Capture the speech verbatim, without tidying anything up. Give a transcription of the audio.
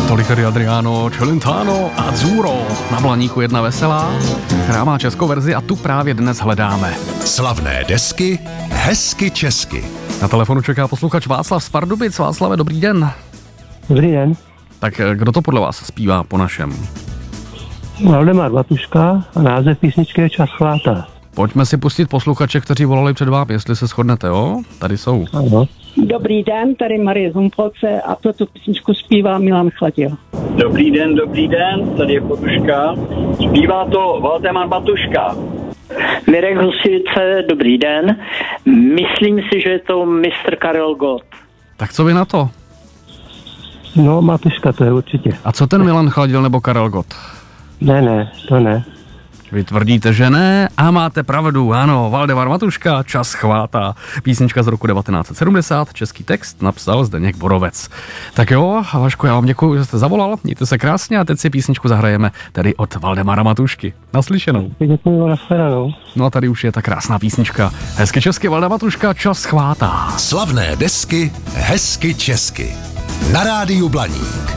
Tolik tedy Adriano Celentano a Azzurro. Na Blaníku jedna veselá, která má českou verzi a tu právě dnes hledáme. Slavné desky, hezky česky. Na telefonu čeká posluchač Václav z Pardubic. Václave, dobrý den. Dobrý den. Tak kdo to podle vás zpívá po našem? Valdemar Matuška a název písničky je Čas chvátá. Pojďme si pustit posluchače, kteří volali před vámi, jestli se shodnete, jo? Tady jsou. Ano. Dobrý den, tady Marie Zumpolce a tuto písničku zpívá Milan Chladil. Dobrý den, dobrý den, tady je Potuška. Zpívá to Valdemar Matuška. Mirek Husivice, dobrý den. Myslím si, že je to mistr Karel Gott. Tak co vy na to? No, Matuška to je určitě. A co ten Milan Chladil nebo Karel Gott? Ne, ne, to ne. Vy tvrdíte, že ne a máte pravdu, ano, Valdemar Matuška, Čas chvátá. Písnička z roku devatenáct set sedmdesát, český text napsal Zdeněk Borovec. Tak jo, Vašku, já vám děkuji, že jste zavolal, mějte se krásně a teď si písničku zahrajeme tedy od Valdemara Matušky. Naslyšenou. Děkuji, nashledanou. No a tady už je ta krásná písnička. Hezky česky, Valdemar Matuška, Čas chvátá. Slavné desky, hezky česky. Na rádiu Blaník.